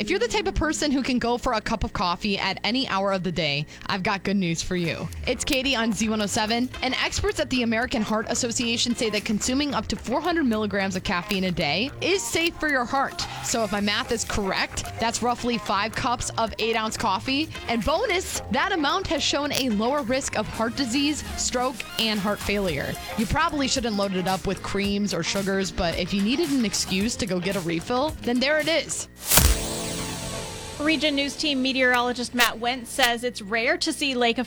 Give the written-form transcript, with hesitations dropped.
If you're the type of person who can go for a cup of coffee at any hour of the day, I've got good news for you. It's Katie on Z107, and experts at the American Heart Association say that consuming up to 400 milligrams of caffeine a day is safe for your heart. So if my math is correct, that's roughly 5 cups of 8-ounce coffee. And bonus, that amount has shown a lower risk of heart disease, stroke, and heart failure. You probably shouldn't load it up with creams or sugars, but if you needed an excuse to go get a refill, then there it is. Region News Team meteorologist Matt Wentz says it's rare to see Lake